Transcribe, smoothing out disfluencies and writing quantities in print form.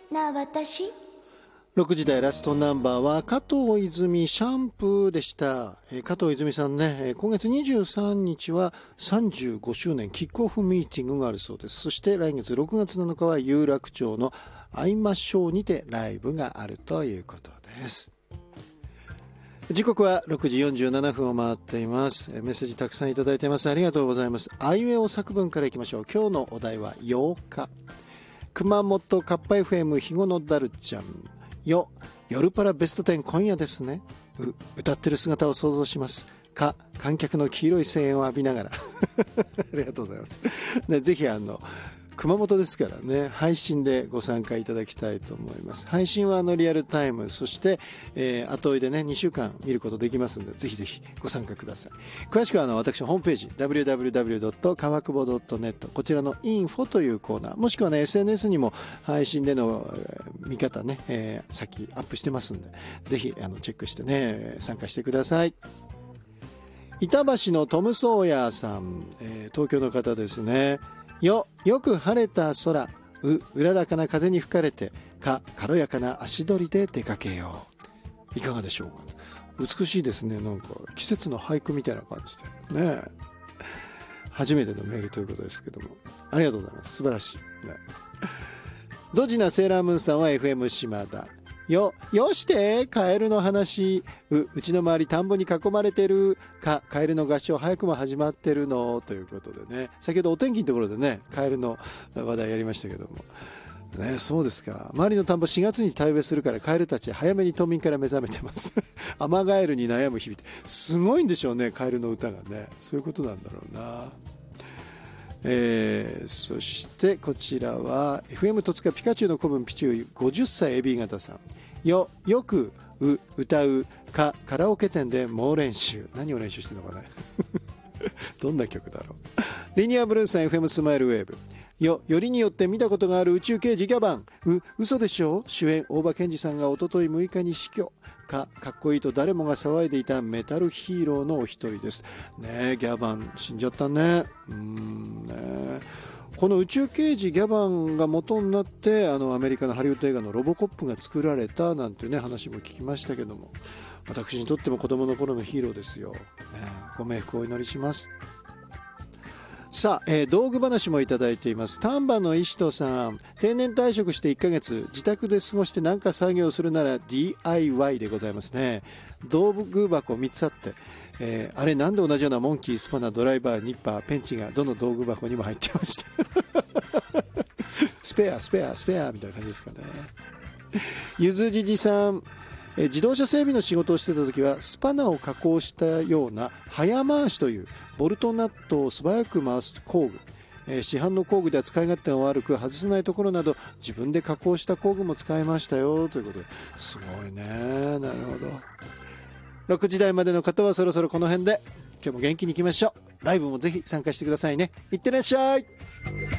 な私。 6時台ラストナンバーは加藤泉シャンプーでした。加藤泉さんね、今月23日は35周年キックオフミーティングがあるそうです。そして来月6月7日は有楽町の会いましょうにてライブがあるということです。時刻は6時47分を回っています。メッセージたくさんいただいています。ありがとうございます。あいうえお作文からいきましょう。今日のお題は8日。熊本カッパ FM ひごのだるちゃんよ、夜パラベスト10今夜ですね。歌ってる姿を想像します。観客の黄色い声援を浴びながらありがとうございます、ね、ぜひ熊本ですからね、配信でご参加いただきたいと思います。配信はリアルタイム、そして、後追いでね2週間見ることできますので、ぜひぜひご参加ください。詳しくは私のホームページ www. 川久保 .net こちらのインフォというコーナー、もしくはね SNS にも配信での見方ね、さっきアップしてますんで、ぜひチェックしてね参加してください。板橋のトム・ソーヤーさん、東京の方ですね。よく晴れた空、うららかな風に吹かれて、軽やかな足取りで出かけよう。いかがでしょうか。美しいですね。なんか季節の俳句みたいな感じでね。初めてのメールということですけども、ありがとうございます。素晴らしい、ね、ドジなセーラームーンさんは FM 島田。よしてカエルの話、うちの周り田んぼに囲まれてる。カエルの合唱早くも始まってるのということでね、先ほどお天気のところでねカエルの話題やりましたけどもね。そうですか。周りの田んぼ4月に田植えするからカエルたち早めに冬眠から目覚めてますアマガエルに悩む日々ってすごいんでしょうね、カエルの歌がね。そういうことなんだろうな。そしてこちらは FM 戸塚ピカチュウの古文ピチュー50歳エビ型さん。よく歌うカラオケ店で猛練習。何を練習してるのかなどんな曲だろう。リニアブルースさん FM スマイルウェーブ。よりによって見たことがある宇宙刑事ギャバン。嘘でしょ。主演大場健二さんがおととい6日に死去。かっこいいと誰もが騒いでいたメタルヒーローのお一人ですね。ギャバン死んじゃったね。この宇宙刑事ギャバンが元になってアメリカのハリウッド映画のロボコップが作られたなんていうね話も聞きましたけども、私にとっても子供の頃のヒーローですよ、ご冥福をお祈りします。さあ、道具話もいただいています。丹波の石戸さん、定年退職して1ヶ月自宅で過ごして何か作業するなら DIY でございますね。道具箱3つあって、あれなんで同じようなモンキー、スパナ、ドライバー、ニッパー、ペンチがどの道具箱にも入ってましたスペアみたいな感じですかね。ゆずじじさん、自動車整備の仕事をしてた時はスパナを加工したような早回しというボルトナットを素早く回す工具、市販の工具では使い勝手が悪く外せないところなど自分で加工した工具も使いましたよということで、すごいね。なるほど。6時台までの方はそろそろこの辺で、今日も元気にいきましょう。ライブもぜひ参加してくださいね。いってらっしゃい。